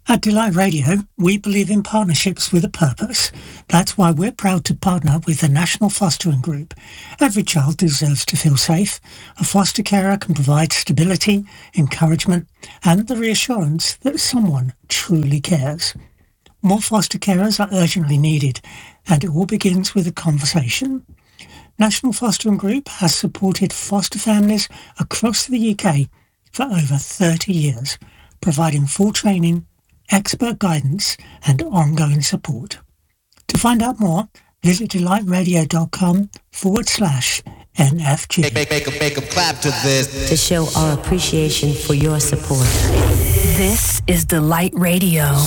At Delight Radio, we believe in partnerships with a purpose. That's why we're proud to partner with the National Fostering Group. Every child deserves to feel safe. A foster carer can provide stability, encouragement, and the reassurance that someone truly cares. More foster carers are urgently needed, and it all begins with a conversation. National Fostering Group has supported foster families across the UK for over 30 years, providing full training, expert guidance and ongoing support. To find out more, visit delightradio.com/NFG. Make 'em clap to this. To show our appreciation for your support. This is Delight Radio.